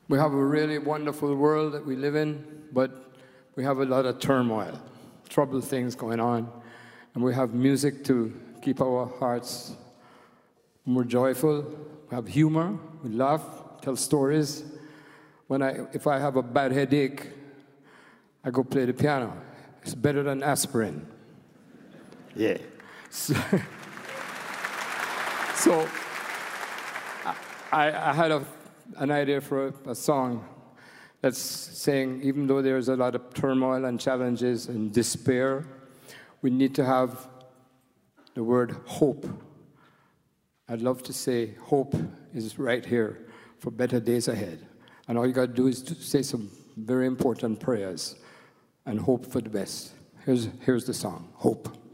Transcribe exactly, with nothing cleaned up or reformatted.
We have a really wonderful world that we live in, but we have a lot of turmoil, troubled things going on, and we have music to keep our hearts more joyful. We have humor, we laugh, tell stories. When I, if I have a bad headache, I go play the piano. It's better than aspirin. Yeah. So, so I, I had a, an idea for a, a song that's saying, even though there's a lot of turmoil and challenges and despair, we need to have the word hope. I'd love to say hope is right here for better days ahead. And all you got to do is to say some very important prayers and hope for the best. Here's, here's the song, Hope.